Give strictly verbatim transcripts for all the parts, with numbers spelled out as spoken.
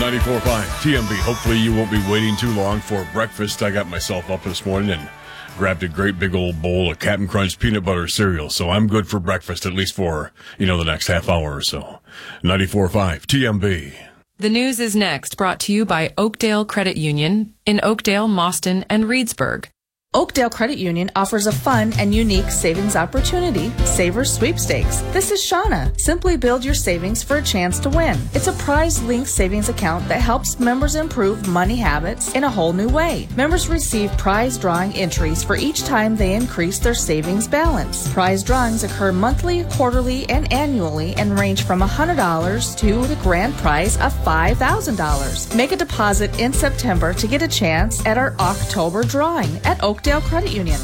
ninety-four point five T M B. Hopefully you won't be waiting too long for breakfast. I got myself up this morning and grabbed a great big old bowl of Captain Crunch peanut butter cereal. So I'm good for breakfast, at least for, you know, the next half hour or so. ninety-four point five T M B. The news is next, brought to you by Oakdale Credit Union in Oakdale, Mauston, and Reedsburg. Oakdale Credit Union offers a fun and unique savings opportunity, Savers Sweepstakes. This is Shauna. Simply build your savings for a chance to win. It's a prize-linked savings account that helps members improve money habits in a whole new way. Members receive prize drawing entries for each time they increase their savings balance. Prize drawings occur monthly, quarterly, and annually and range from one hundred dollars to the grand prize of five thousand dollars. Make a deposit in September to get a chance at our October drawing at Oakdale Oakdale Credit Union.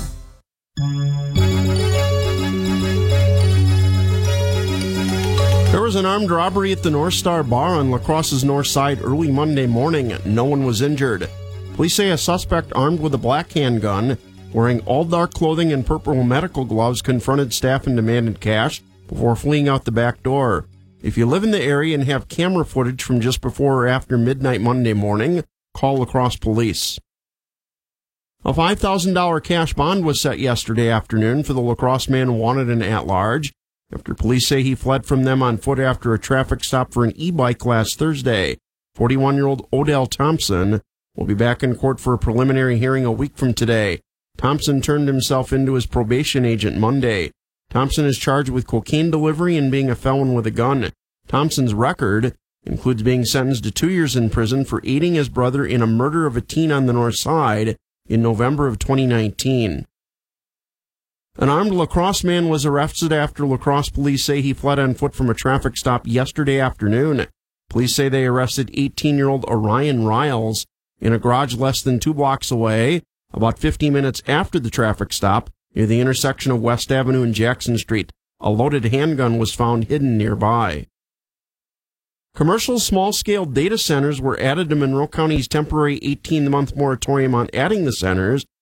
There was an armed robbery at the North Star Bar on La Crosse's north side early Monday morning. No one was injured. Police say a suspect armed with a black handgun, wearing all dark clothing and purple medical gloves, confronted staff and demanded cash before fleeing out the back door. If you live in the area and have camera footage from just before or after midnight Monday morning, call La Crosse Police. A five thousand dollars cash bond was set yesterday afternoon for the La Crosse man wanted and at large, after police say he fled from them on foot after a traffic stop for an e-bike last Thursday. forty-one-year-old Odell Thompson will be back in court for a preliminary hearing a week from today. Thompson turned himself into his probation agent Monday. Thompson is charged with cocaine delivery and being a felon with a gun. Thompson's record includes being sentenced to two years in prison for aiding his brother in a murder of a teen on the north side in November of twenty nineteen. An armed La Crosse man was arrested after La Crosse police say he fled on foot from a traffic stop yesterday afternoon. Police say they arrested eighteen-year-old Orion Riles in a garage less than two blocks away, about fifty minutes after the traffic stop near the intersection of West Avenue and Jackson Street. A loaded handgun was found hidden nearby. Commercial small-scale data centers were added to Monroe County's temporary eighteen-month moratorium on adding the centers